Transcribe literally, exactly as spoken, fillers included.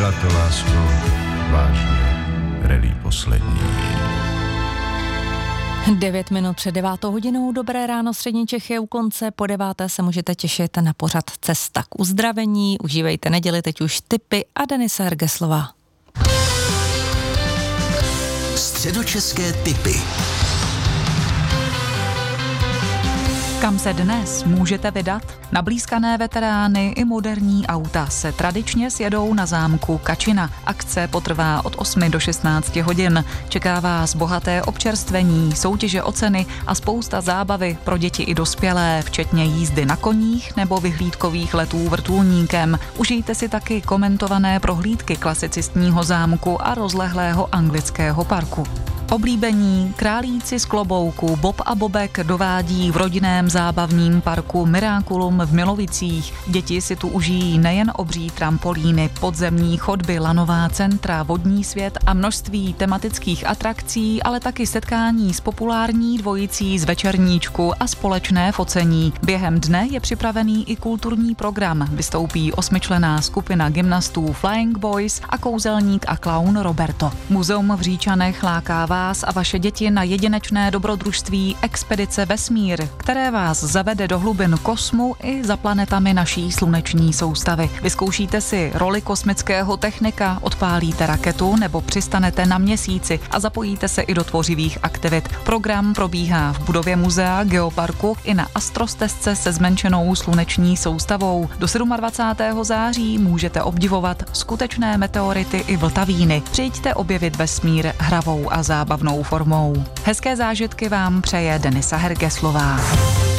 Byla to, lásko, vážně rally poslední. Devět minut před devátou hodinou, dobré ráno, střední Čechy u konce, po deváté se můžete těšit na pořad Cesta k uzdravení, užívejte neděli, teď už tipy a Denisa Hergeslová. Středočeské tipy. Kam se dnes můžete vydat? Nablýskané veterány i moderní auta se tradičně sjedou na zámku Kačina. Akce potrvá od osmi do šestnácti hodin. Čeká vás bohaté občerstvení, soutěže o ceny a spousta zábavy pro děti i dospělé, včetně jízdy na koních nebo vyhlídkových letů vrtulníkem. Užijte si taky komentované prohlídky klasicistního zámku a rozlehlého anglického parku. Oblíbení králíci z klobouku Bob a Bobek dovádí v rodinném zábavním parku Miraculum v Milovicích. Děti si tu užijí nejen obří trampolíny, podzemní chodby, lanová centra, vodní svět a množství tematických atrakcí, ale taky setkání s populární dvojicí z Večerníčku a společné focení. Během dne je připravený i kulturní program. Vystoupí osmičlenná skupina gymnastů Flying Boys a kouzelník a klaun Roberto. Muzeum v Říčanech láká vás a vaše děti na jedinečné dobrodružství Expedice Vesmír, které vás zavede do hlubin kosmu i za planetami naší sluneční soustavy. Vyzkoušíte si roli kosmického technika, odpálíte raketu nebo přistanete na měsíci a zapojíte se i do tvořivých aktivit. Program probíhá v budově muzea Geoparku i na astrostezce se zmenšenou sluneční soustavou. Do dvacátého sedmého září můžete obdivovat skutečné meteority i vltavíny. Přijďte objevit vesmír hravou a zábavnou formou. Hezké zážitky vám přeje Denisa Hergeslová.